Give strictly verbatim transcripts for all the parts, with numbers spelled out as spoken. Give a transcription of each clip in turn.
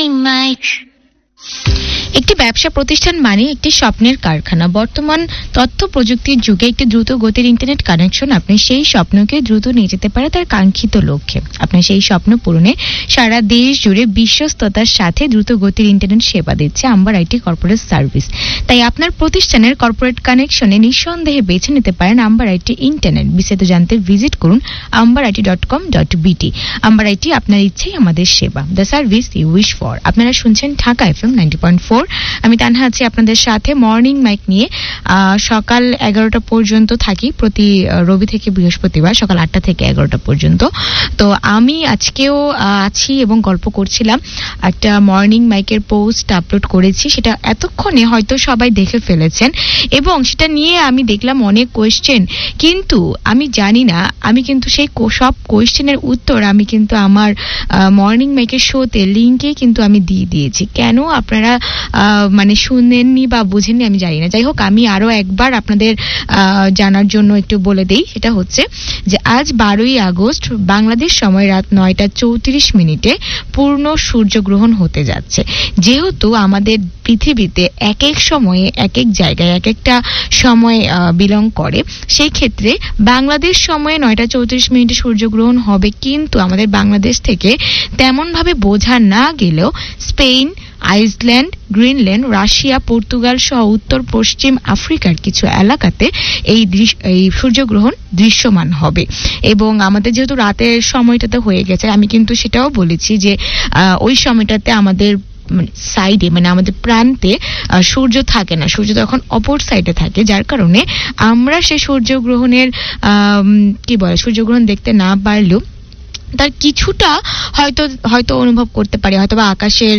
Morning Mike. একটি ব্যবসা প্রতিষ্ঠান মানে একটি স্বপ্নের কারখানা। বর্তমান তথ্য প্রযুক্তির যুগে একটি দ্রুত গতির ইন্টারনেট কানেকশন আপনি সেই স্বপ্নকে দ্রুত নিয়ে যেতে পারে তার কাঙ্ক্ষিত লক্ষ্যে। আপনার সেই স্বপ্ন পূরণে সারা দেশ জুড়ে বিশ্বস্ততার সাথে দ্রুত গতির ইন্টারনেট সেবা দিচ্ছে আম্বার আইটি কর্পোরেট সার্ভিস। তাই আপনার প্রতিষ্ঠানের কর্পোরেট কানেকশনে নিঃসন্দেহে বেছে নিতে পারেন আম্বার আইটি ইন্টারনেট। বিস্তারিত জানতে ভিজিট করুন amber IT dot com dot বিটি। আম্বার আইটি, আপনার ইচ্ছেই আমাদের সেবা, the service you wish for. আপনারা শুনছেন Dhaka FM ninety point four. আমি তানহা আছি আপনাদের সাথে মর্নিং মাইক নিয়ে। সকাল এগারোটা পর্যন্ত থাকি প্রতি রবি থেকে বৃহস্পতিবার, সকাল আটটা থেকে এগারোটা পর্যন্ত। তো আমি আজকেও আছি এবং গল্প করছিলাম। একটা মর্নিং মাইকের পোস্ট আপলোড করেছি, সেটা এতক্ষণে হয়তো সবাই দেখে ফেলেছেন এবং সেটা নিয়ে আমি দেখলাম অনেক কোয়েশ্চেন, কিন্তু আমি জানি না, আমি কিন্তু সেই সব কোয়েশ্চেনের উত্তর আমি কিন্তু আমার মর্নিং মাইকের শোতে লিঙ্কে কিন্তু আমি দিয়ে দিয়েছি। কেন আপনারা মানে শুনেননি বা বুঝেননি আমি জানি না। যাই হোক, আমি আরো একবার আপনাদের জানার জন্য একটু বলে দেই। সেটা হচ্ছে যে আজ বারোই আগস্ট বাংলাদেশ সময় রাত নয়টা চৌত্রিশ মিনিটে পূর্ণ সূর্যগ্রহণ হতে যাচ্ছে। যেহেতু আমাদের পৃথিবীতে এক এক সময়ে এক এক জায়গায় এক একটা সময় বিলং করে, সেই ক্ষেত্রে বাংলাদেশ সময়ে নয়টা চৌত্রিশ মিনিটে সূর্যগ্রহণ হবে, কিন্তু আমাদের বাংলাদেশ থেকে তেমন ভাবে বোঝা না গেলেও Spain, Iceland, Greenland, Russia, Portugal সহ উত্তর পশ্চিম আফ্রিকার কিছু এলাকাতে এই এই সূর্যগ্রহণ দৃশ্যমান হবে। এবং আমাদের যেহেতু রাতের সময়টাতে হয়ে গেছে, আমি কিন্তু সেটাও বলেছি যে ওই সময়টাতে আমাদের সাইডে মানে আমাদের প্রান্তে সূর্য থাকে না, সূর্য তখন অপর সাইডে থাকে, যার কারণে আমরা সেই সূর্যগ্রহণের কি বলে সূর্যগ্রহণ দেখতে না পারলেও তার কিছুটা হয়তো হয়তো অনুভব করতে পারি, হয়তো বা আকাশের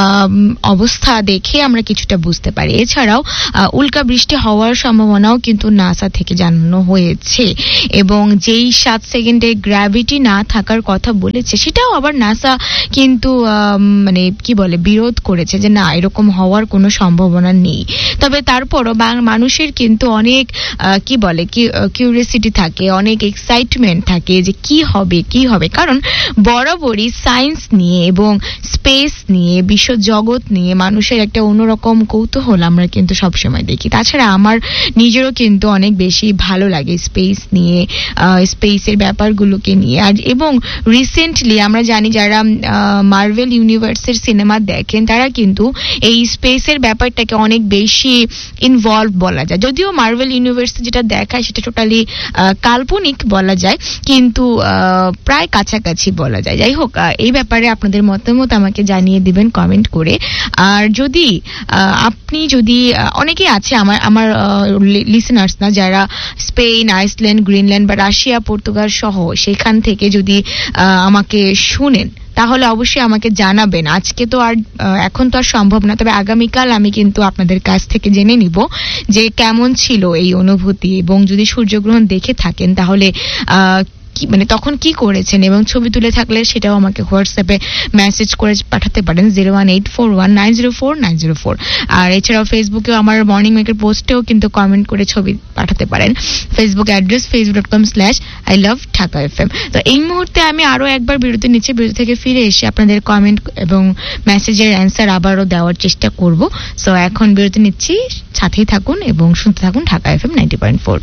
অবস্থা দেখে আমরা কিছুটা বুঝতে পারি। এছাড়াও উল্কা বৃষ্টি হওয়ার সম্ভাবনাও কিন্তু নাসা থেকে জানানো হয়েছে এবং যেই সাত সেকেন্ডে গ্র্যাভিটি না থাকার কথা বলেছে, সেটাও আবার নাসা কিন্তু মানে কি বলে বিরোধ করেছে যে না, এরকম হওয়ার কোনো সম্ভাবনা নেই। তবে তারপরও মানুষের কিন্তু অনেক কি বলে কিউরিয়াসিটি থাকে, অনেক এক্সাইটমেন্ট থাকে যে কি হবে কি হবে কারণ বরাবরই সায়েন্স নিয়ে এবং স্পেস নিয়ে, বিশ্ব জগৎ নিয়ে মানুষের একটা অন্যরকম কৌতূহল আমরা কিন্তু সবসময় দেখি। তাছাড়া আমার নিজেরও কিন্তু অনেক বেশি ভালো লাগে স্পেস নিয়ে, স্পেসের ব্যাপারগুলোকে নিয়ে। আর এবং রিসেন্টলি আমরা জানি যারা মার্ভেল ইউনিভার্সের সিনেমা দেখেন তারা কিন্তু এই স্পেসের ব্যাপারটাকে অনেক বেশি ইনভলভ বলা যায়। যদিও মার্ভেল ইউনিভার্সে যেটা দেখায় সেটা টোটালি কাল্পনিক বলা যায়, কিন্তু প্রায় কাছাকাছি বলা যায়। যাই হোক, এই ব্যাপারে আপনাদের মতামত আমাকে জানিয়ে দিবেন কমেন্ট করে। আর যদি আপনি যদি অনেকেই আছে আমার আমার লিসেনার্স না যারা স্পেন, আইসল্যান্ড, গ্রিনল্যান্ড বা রাশিয়া, পর্তুগাল সহ সেখান থেকে যদি আমাকে শুনেন তাহলে অবশ্যই আমাকে জানাবেন। আজকে তো আর এখন তো আর সম্ভব না, তবে আগামীকাল আমি কিন্তু আপনাদের কাছ থেকে জেনে নিব যে কেমন ছিল এই অনুভূতি এবং যদি সূর্যগ্রহণ দেখে থাকেন তাহলে আহ মানে তখন কি করেছেন এবং ছবি তুলে থাকলে সেটাও আমাকে হোয়াটসঅ্যাপে মেসেজ করে পাঠাতে পারেন zero one eight four one nine zero four nine zero four. আর এছাড়াও ফেসবুকেও আমার মর্নিং মেকের পোস্টেও কিন্তু কমেন্ট করে ছবি পাঠাতে পারেন। Facebook address Facebook dot com slash I love Dhaka F M. তো এই মুহূর্তে আমি আরো একবার বিরতি নিচ্ছে, বিরতি থেকে ফিরে এসে আপনাদের কমেন্ট এবং মেসেজের অ্যান্সার আবারও দেওয়ার চেষ্টা করব। সো এখন বিরতি নিচ্ছি, সাথেই থাকুন এবং শুনতে থাকুন Dhaka F M ninety point four.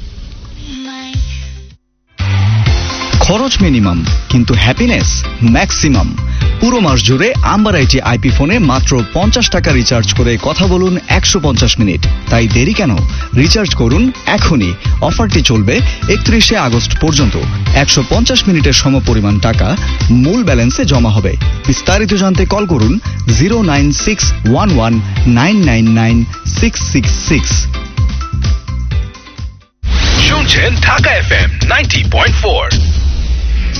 খরচ মিনিমাম কিন্তু হ্যাপিনেস ম্যাক্সিমাম। পুরো মাস জুড়ে আম্বার আইটি আইপি ফোনে মাত্র পঞ্চাশ টাকা রিচার্জ করে কথা বলুন একশো পঞ্চাশ মিনিট। তাই দেরি কেন? রিচার্জ করুন এখনই। অফারটি চলবে একত্রিশে আগস্ট পর্যন্ত। একশো পঞ্চাশ মিনিটের সমপরিমাণ টাকা মূল ব্যালেন্সে জমা হবে। বিস্তারিত জানতে কল করুন zero nine six one one nine nine nine six six six. শুনছেন Dhaka FM ninety point four.